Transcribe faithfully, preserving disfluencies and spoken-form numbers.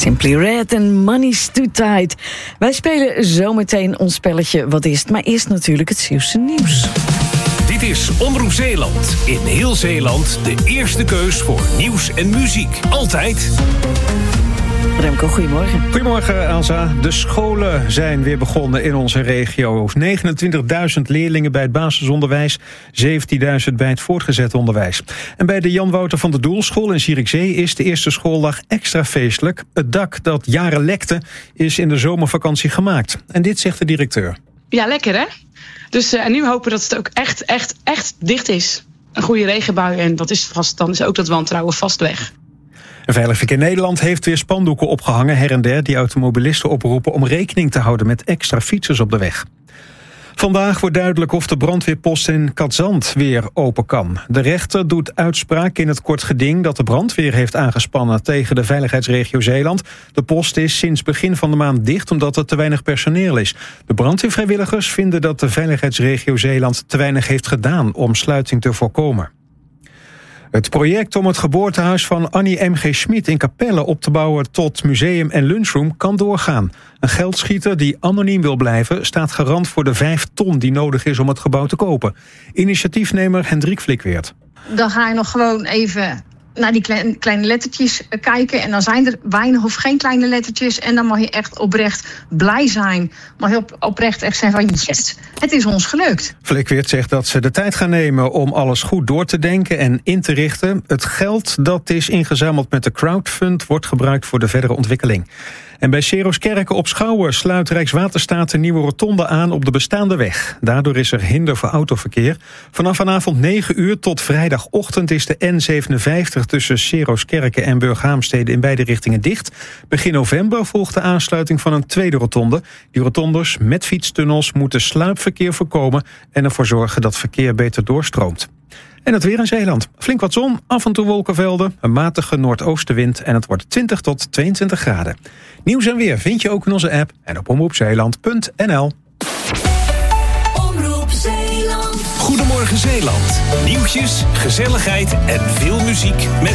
Simply Red en Money's Too Tight. Wij spelen zometeen ons spelletje Wat is het? Maar eerst natuurlijk het Zeeuwse nieuws. Dit is Omroep Zeeland. In heel Zeeland de eerste keus voor nieuws en muziek. Altijd. Remco, goedemorgen. Goedemorgen, Elsa. De scholen zijn weer begonnen in onze regio. negenentwintigduizend leerlingen bij het basisonderwijs, zeventienduizend bij het voortgezet onderwijs. En bij de Jan Wouter van der Doelschool in Zierikzee is de eerste schooldag extra feestelijk. Het dak dat jaren lekte is in de zomervakantie gemaakt. En dit zegt de directeur. Ja, lekker hè? Dus uh, en nu hopen dat het ook echt, echt, echt dicht is. Een goede regenbui en dat is vast, dan is ook dat wantrouwen vast weg. Veilig Verkeer Nederland heeft weer spandoeken opgehangen her en der die automobilisten oproepen om rekening te houden met extra fietsers op de weg. Vandaag wordt duidelijk of de brandweerpost in Katzand weer open kan. De rechter doet uitspraak in het kort geding dat de brandweer heeft aangespannen tegen de veiligheidsregio Zeeland. De post is sinds begin van de maand dicht omdat er te weinig personeel is. De brandweervrijwilligers vinden dat de veiligheidsregio Zeeland te weinig heeft gedaan om sluiting te voorkomen. Het project om het geboortehuis van Annie M G Schmid in Capelle op te bouwen tot museum en lunchroom kan doorgaan. Een geldschieter die anoniem wil blijven staat garant voor de vijf ton die nodig is om het gebouw te kopen. Initiatiefnemer Hendrik Flikweert. Dan ga je nog gewoon even naar die kleine, kleine lettertjes kijken. En dan zijn er weinig of geen kleine lettertjes. En dan mag je echt oprecht blij zijn. Mag je op, oprecht echt zeggen van yes, het is ons gelukt. Flikweert zegt dat ze de tijd gaan nemen om alles goed door te denken en in te richten. Het geld dat is ingezameld met de crowdfund wordt gebruikt voor de verdere ontwikkeling. En bij Seroskerke op Schouwen sluit Rijkswaterstaat een nieuwe rotonde aan op de bestaande weg. Daardoor is er hinder voor autoverkeer. Vanaf vanavond negen uur tot vrijdagochtend is de N zevenenvijftig tussen Seroskerke en Burghaamstede in beide richtingen dicht. Begin november volgt de aansluiting van een tweede rotonde. Die rotondes met fietstunnels moeten sluipverkeer voorkomen en ervoor zorgen dat verkeer beter doorstroomt. En het weer in Zeeland. Flink wat zon, af en toe wolkenvelden, een matige noordoostenwind en het wordt twintig tot tweeëntwintig graden. Nieuws en weer vind je ook in onze app en op omroep zeeland punt n l. Omroep Zeeland. Goedemorgen Zeeland. Nieuwtjes, gezelligheid en veel muziek met